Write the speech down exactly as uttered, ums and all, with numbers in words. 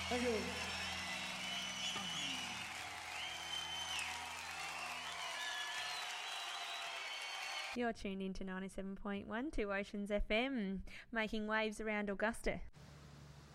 Thank you. You're tuned into ninety-seven point one, Two Oceans F M, making waves around Augusta.